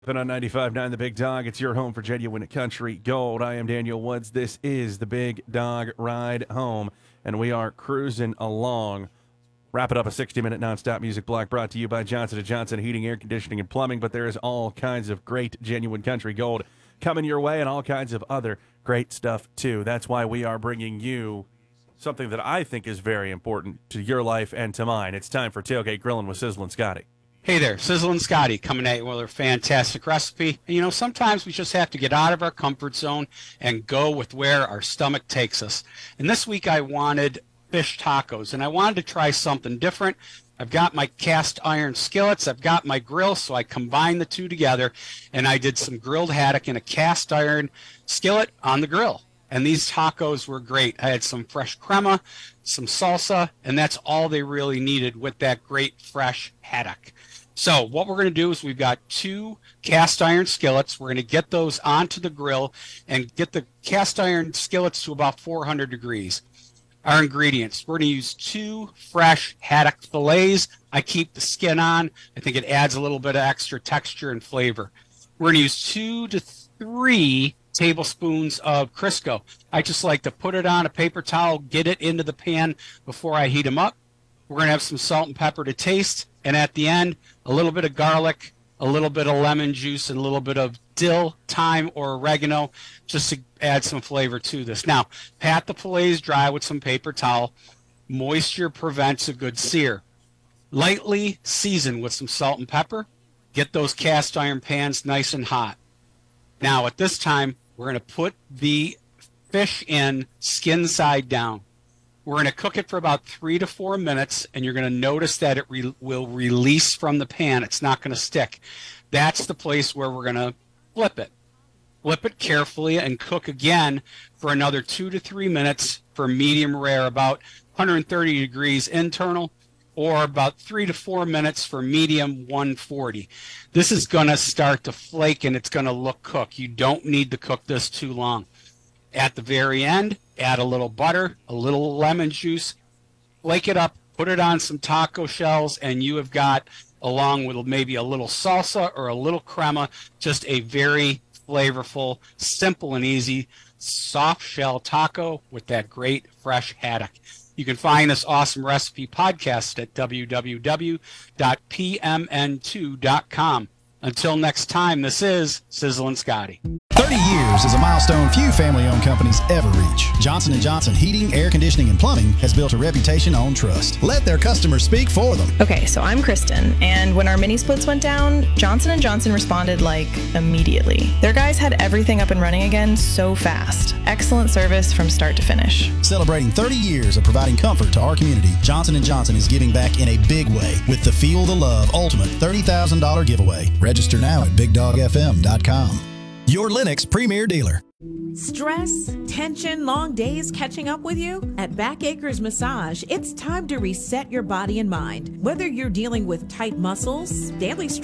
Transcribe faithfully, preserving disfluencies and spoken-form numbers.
But on ninety-five point nine The Big Dog, it's your home for genuine country gold. I am Daniel Woods. This is the Big Dog Ride Home, and we are cruising along. Wrapping up a sixty-minute nonstop music block brought to you by Johnson and Johnson Heating, Air Conditioning, and Plumbing. But there is all kinds of great genuine country gold coming your way and all kinds of other great stuff, too. That's why we are bringing you something that I think is very important to your life and to mine. It's time for Tailgate Grilling with Sizzlin' Scotty. Hey there, Sizzlin' Scotty coming at you with a fantastic recipe. And, you know, sometimes we just have to get out of our comfort zone and go with where our stomach takes us. And this week I wanted fish tacos, and I wanted to try something different. I've got my cast iron skillets, I've got my grill, so I combined the two together, and I did some grilled haddock in a cast iron skillet on the grill. And these tacos were great. I had some fresh crema, some salsa, and that's all they really needed with that great fresh haddock. So what we're going to do is we've got two cast iron skillets. We're going to get those onto the grill and get the cast iron skillets to about four hundred degrees. Our ingredients, we're going to use two fresh haddock fillets. I keep the skin on. I think it adds a little bit of extra texture and flavor. We're going to use two to three tablespoons of Crisco. I just like to put it on a paper towel, get it into the pan before I heat them up. We're going to have some salt and pepper to taste. And at the end, a little bit of garlic, a little bit of lemon juice, and a little bit of dill, thyme, or oregano, just to add some flavor to this. Now, pat the fillets dry with some paper towel. Moisture prevents a good sear. Lightly season with some salt and pepper. Get those cast iron pans nice and hot. Now, at this time, we're going to put the fish in skin side down. We're going to cook it for about three to four minutes, and you're going to notice that it re- will release from the pan. It's not going to stick. That's the place where we're going to flip it. Flip it carefully and cook again for another two to three minutes for medium rare, about one hundred thirty degrees internal, or about three to four minutes for medium, one forty. This is going to start to flake, and it's going to look cooked. You don't need to cook this too long. At the very end, add a little butter, a little lemon juice, flake it up, put it on some taco shells, and you have got, along with maybe a little salsa or a little crema, just a very flavorful, simple and easy soft shell taco with that great fresh haddock. You can find this awesome recipe podcast at w w w dot p m n two dot com. Until next time, this is Sizzlin' Scotty. thirty years is a milestone few family-owned companies ever reach. Johnson and Johnson Heating, Air Conditioning, and Plumbing has built a reputation on trust. Let their customers speak for them. Okay, so I'm Kristen, and when our mini splits went down, Johnson and Johnson responded like immediately. Their guys had everything up and running again so fast. Excellent service from start to finish. Celebrating thirty years of providing comfort to our community, Johnson and Johnson is giving back in a big way with the Feel the Love Ultimate thirty thousand dollars giveaway. Register now at big dog f m dot com. Your Lennox premier dealer. Stress, tension, long days catching up with you? At Back Acres Massage, it's time to reset your body and mind. Whether you're dealing with tight muscles, daily stress,